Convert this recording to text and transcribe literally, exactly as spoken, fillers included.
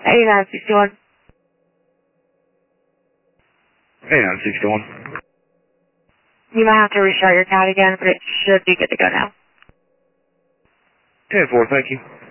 eighty-nine sixty-one. eighty-nine sixty-one. You might have to restart your account again, but it should be good to go now. ten four, thank you.